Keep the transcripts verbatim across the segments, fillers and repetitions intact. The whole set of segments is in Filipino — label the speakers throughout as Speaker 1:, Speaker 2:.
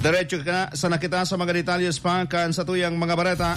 Speaker 1: Diretso ka sa nakita sa mga detalyes pa kan sa tuyang mga bareta.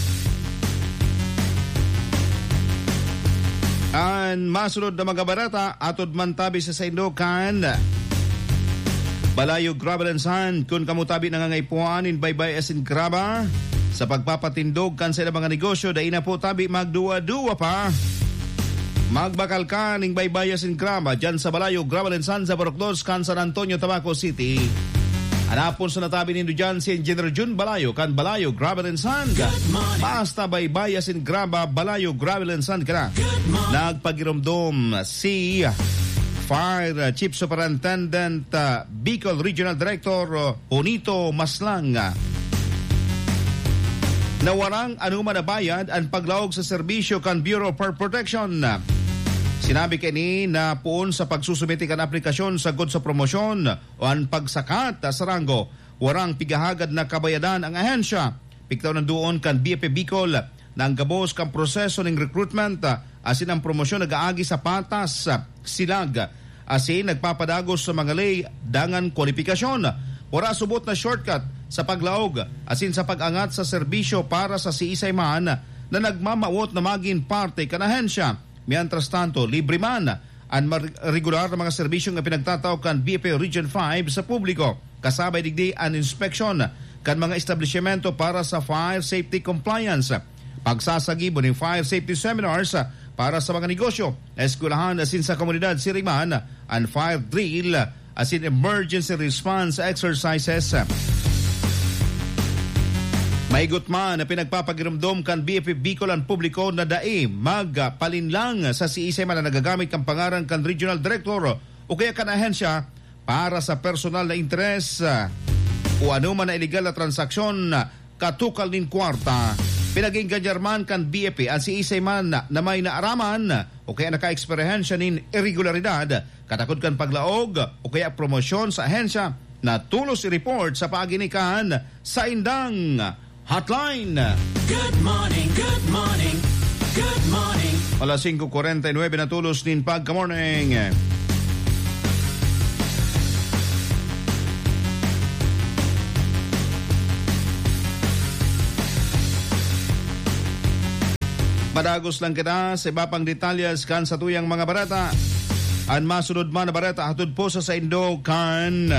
Speaker 1: Ang masunod na mga bareta atod man tabi sa Saindokan. Balayo Grabelensan kung kamutabi nangangaipuan in baybay asin graba sa pagpapatindog kan sa ilang mga negosyo dahil na po tabi magduwa-duwa pa. Magbakal ka ning baybay asin graba dyan sa Balayo Grabelensan sa Barokdos kan San Antonio, Tabaco City. Anapon sa natabi nindo dyan si Engineer Jun Balayo kan Balayo Grabelensan. Basta baybay asin graba Balayo Grabelensan ka na. Nagpagiromdom si Fire Chief Superintendent uh, Bicol Regional Director uh, Onito Maslang uh, na warang anuman na bayad ang paglaog sa serbisyo kan Bureau of Fire Protection. Sinabi kini na puon sa pagsusumiti kan aplikasyon sa good sa promosyon o ang pagsakat sa ranggo, warang pigahagad na kabayadan ang ahensya. Piktaw ng doon kan B F P Bicol na ang gabos kan proseso ng recruitment asin ang promosyon nag-aagi sa patas silag asin nagpapadagos sa mga lay dangan kwalifikasyon. Wala subot na shortcut sa paglaog asin sa pag-angat sa serbisyo para sa siisay man na nagmamawot na maging parte kan ahensya. Mientras tanto, libre man ang regular na mga serbisyong na pinagtataw kan B F A Region five sa publiko. Kasabay digdi ang inspeksyon kan mga establishmento para sa fire safety compliance. Pagsasagibo ng fire safety seminars para sa mga negosyo, eskwelahan asin sa komunidad siriman, ang fire drill asin emergency response exercises. Maigot man na pinagpapagirumdom kan B F P Bicol ang publiko na dai magpalinlang sa siisay man na nagagamit kang pangaran kan Regional Director o kaya kan ahensya para sa personal na interes o ano man na illegal na transaksyon katukal nin kwarta. Pinaging ganjarman kan B F P ang siisay man na, na may naaraman o kaya naka-eksperyensya nin irregularidad katakot kan paglaog o kaya promosyon sa ahensya na tulos i-report sa paginikan sa indang hotline.
Speaker 2: Good morning, good morning, good morning.
Speaker 1: Alas singko kuwarenta y nueve na tulos nin pagka-morning. Madagos lang kita sa iba pang detalyas kan sa tuyang mga barata. Ang masunod man na barata hatod po sa Saindo kan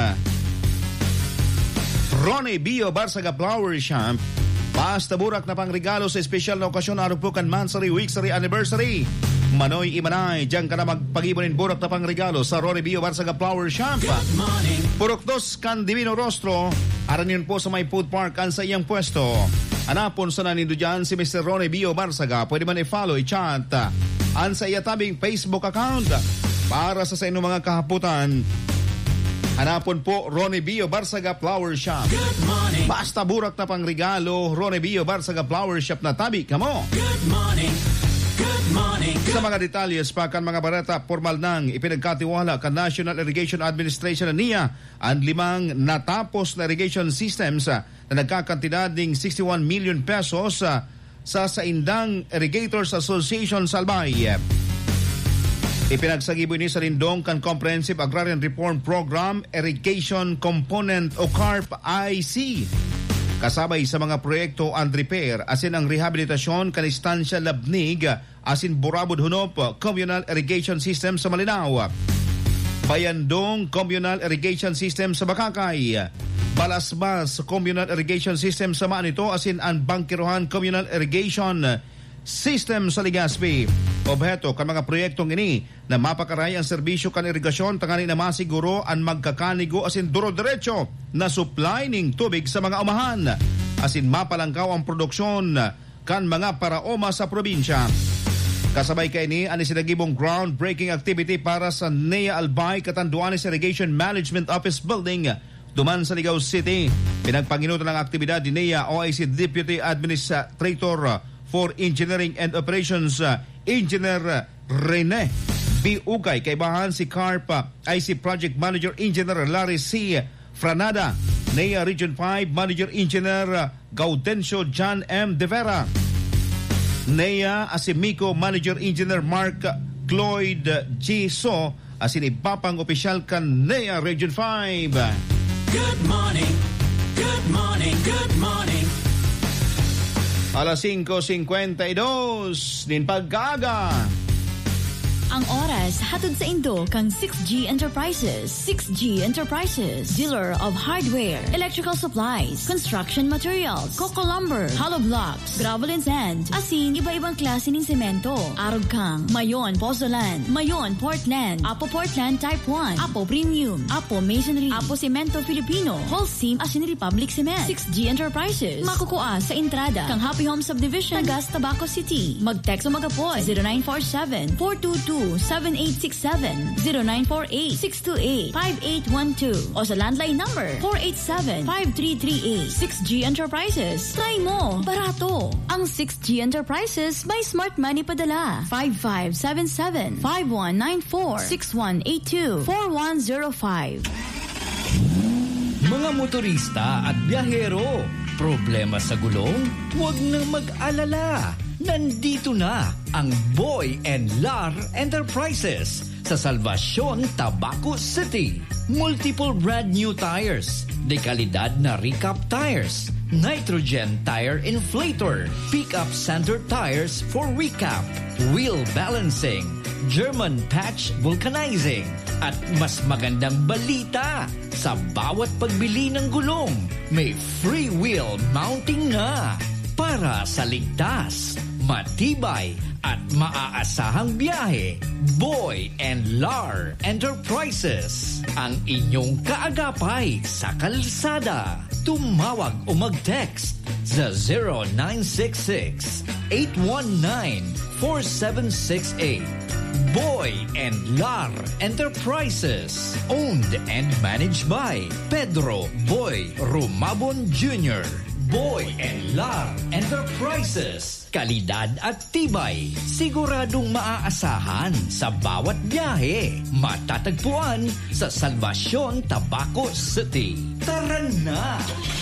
Speaker 1: Ronnie Bio Barsaga Flower Shop. Basta burak na pang regalo sa espesyal na okasyon araw po kan Mansari Weeksary Anniversary. Manoy Imanay, diyan ka na magpag-ibonin burak na pang regalo sa Ronnie Bio Barsaga Flower Shop. Purok dos kan Divino Rostro. Aran yun po sa may food park kan sa iyang pwesto. Anapon sa nanindo dyan si Mister Ronnie Bio Barsaga. Pwede man i-follow, i-chat ang sa iyatabing Facebook account para sa sa inyong mga kahaputan. Hanapon po Ronnie Bio Barsaga Flower Shop.
Speaker 2: Good morning.
Speaker 1: Basta burak na pang regalo, Ronnie Bio Barsaga Flower Shop na tabi kamo.
Speaker 2: Good morning. Good morning.
Speaker 1: Sa mga detalyes pa kan mga barata, formal nang ipinagkatiwala kan National Irrigation Administration na niya ang limang natapos na irrigation systems na nagkakantidad ng sixty-one million pesos sa sa Indang Irrigators Association Salbay. Ipinagsagibo ni sa Lindong kan Comprehensive Agrarian Reform Program Irrigation Component o C A R P I C. Kasabay sa mga proyekto and repair asin ang rehabilitasyon kan Estancia Labnig asin Burabod Hunop Communal Irrigation System sa Malinao. Bayandong Communal Irrigation System sa Bakakay. Balasbas Communal Irrigation System sa Manito asin ang Bangkirohan Communal Irrigation System sa Legazpi. Obheto kan mga proyektong ini na mapakaray ang serbisyo kan irigasyon tangani na masiguro ang magkakanigo asin duro-diretso na supply ning tubig sa mga umahan asin mapalangkaw ang produksyon kan mga paraoma sa probinsya. Kasabay kay ni ani sinagibong groundbreaking activity para sa N E A Albay Catanduanes Irrigation Management Office Building duman sa Ligao City. Pinagpanginuto ng aktibidad ni N E A O I C Deputy Administrator for Engineering and Operations Engineer Rene B. Ugay. Kaibahan si C A R P I C Project Manager Engineer Larry C. Franada, N E A Region five Manager Engineer Gaudencio John M. De Vera, N E A Asimico Manager Engineer Mark Cloyd G. So, asin ipapang opisyal kan N E A Region five.
Speaker 2: Good morning. Good morning, good morning.
Speaker 1: Alas singko singkwenta y dos din pagkaga.
Speaker 3: Ang oras hatod sa Indo kang six G Enterprises. six G Enterprises, dealer of hardware, electrical supplies, construction materials, coco lumber, hollow blocks, gravel and sand, asin iba-ibang klase ng semento. Arog kang Mayon Pozzolan, Mayon Portland, Apo Portland Type one, Apo Premium, Apo Masonry, Apo Cemento Filipino, Holcim Asin Republic Cement. six G Enterprises, makukuha sa entrada kang Happy Home Subdivision, Tagas, Tabaco City. Mag-text o mag-apoy zero nine four seven, four two two, seven eight six seven, zero nine four eight, six two eight, five eight one two o sa landline number four eight seven, five three three eight. six G Enterprises. Try mo. Barato. Ang six G Enterprises may smart money padala. five five seven seven, five one nine four, six one eight two, four one zero five.
Speaker 4: Mga motorista at biyahero, problema sa gulong? Huwag nang mag-alala. Nandito na ang Boy and Lar Enterprises sa Salvacion, Tabaco City. Multiple brand new tires, dekalidad na recap tires, nitrogen tire inflator, pickup center tires for recap, wheel balancing, German patch vulcanizing, at mas magandang balita, sa bawat pagbili ng gulong, may free wheel mounting na para sa ligtas, matibay at maaasahang biyahe. Boy and Lar Enterprises, ang inyong kaagapay sa kalsada. Tumawag o mag-text sa zero nine six six, eight one nine, four seven six eight. Boy and Lar Enterprises, owned and managed by Pedro Boy Rumabon Junior Boy and Lar Enterprises. Kalidad at tibay, siguradong maaasahan sa bawat biyahe. Matatagpuan sa Salvacion, Tabaco City. Tara na!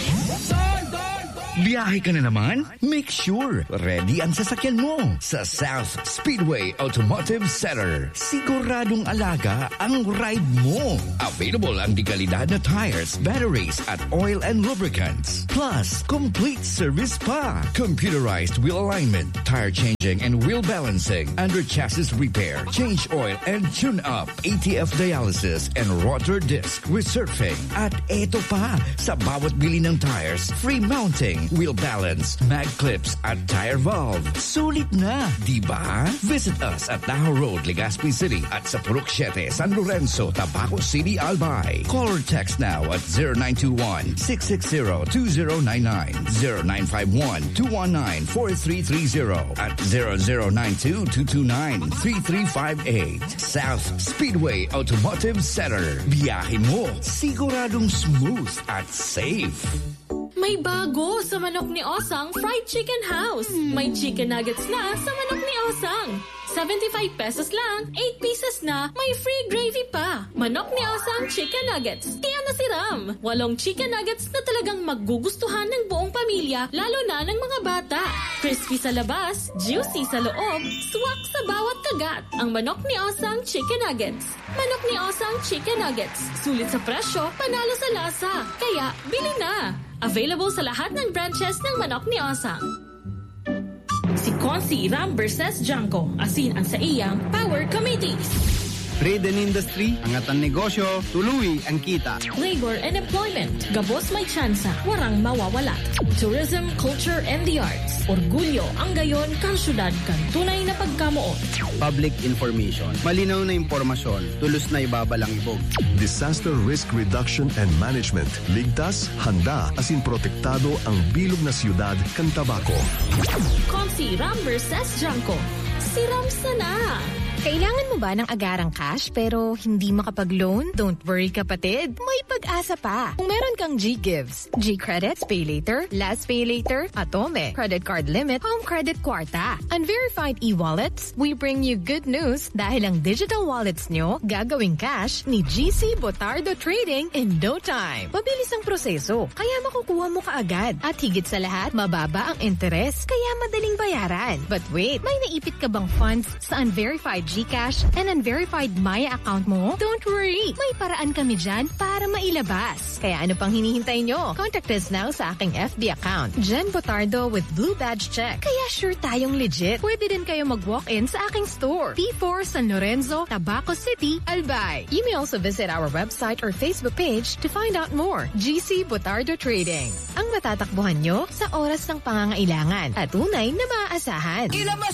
Speaker 4: Biyahe ka na naman? Make sure ready ang sasakyan mo sa South Speedway Automotive Center. Siguradong alaga ang ride mo. Available ang dekalidad na tires, batteries at oil and lubricants. Plus, complete service pa. Computerized wheel alignment, tire changing and wheel balancing, under chassis repair, change oil and tune up, A T F dialysis and rotor disc resurfacing. At eto pa, sa bawat bili ng tires, free mounting, wheel balance, mag clips at tire valve. Sulit na, di ba? Visit us at Tahoe Road, Legazpi City at sa Purok seven, San Lorenzo, Tabaco City, Albay. Call or text now at zero nine two one, six six zero, two zero nine nine, zero nine five one, two one nine, four three three zero at zero zero nine two, two two nine, three three five eight. South Speedway Automotive Center. Biyahe mo, siguradong smooth at safe.
Speaker 5: May bago sa Manok ni Osang Fried Chicken House. May chicken nuggets na sa Manok ni Osang. seventy-five pesos lang, eight pieces na, may free gravy pa. Manok ni Osang Chicken Nuggets. Kaya nasiram. Walong chicken nuggets na talagang magugustuhan ng buong pamilya, lalo na ng mga bata. Crispy sa labas, juicy sa loob, swak sa bawat kagat. Ang Manok ni Osang Chicken Nuggets. Manok ni Osang Chicken Nuggets. Sulit sa presyo, panalo sa lasa. Kaya, bili na. Available sa lahat ng branches ng Manok ni Osang. Si Consi Ram versus Janko, asin ang sa iyang Power Committees.
Speaker 6: Trade and industry, angatan negosyo, tuluy ang kita.
Speaker 5: Labor and employment, gabos may tsansa, warang mawawala. Tourism, culture, and the arts. Orgulyo ang gayon kang syudad kan tunay na pagkamuot.
Speaker 6: Public information, malinaw na impormasyon, tulos na ibabalang ibog.
Speaker 7: Disaster Risk Reduction and Management. Ligtas, handa, asin protektado ang bilog na siyudad kan Tabaco.
Speaker 5: Consi Ram versus Janko. Si Ram sana.
Speaker 8: Kailangan mo ba ng agarang cash pero hindi makapag-loan? Don't worry kapatid, may pag-asa pa. Kung meron kang G-Gives, G-Credits, Pay Later, Last Pay Later, Atome, Credit Card Limit, Home Credit Kwarta, Unverified e-wallets, we bring you good news dahil ang digital wallets nyo gagawing cash ni G C Botardo Trading in no time. Mabilis ang proseso, kaya makukuha mo kaagad. At higit sa lahat, mababa ang interest, kaya madaling bayaran. But wait, may naipit ka bang funds sa Unverified GCash and unverified Maya account mo? Don't worry! May paraan kami dyan para mailabas. Kaya ano pang hinihintay nyo? Contact us now sa aking F B account, Jen Botardo with Blue Badge Check. Kaya sure tayong legit. Pwede din kayo mag-walk-in sa aking store, P four San Lorenzo, Tabaco City, Albay. You may also visit our website or Facebook page to find out more. G C Botardo Trading. Ang matatakbuhan nyo sa oras ng pangangailangan at tunay na maaasahan.
Speaker 2: Ilabas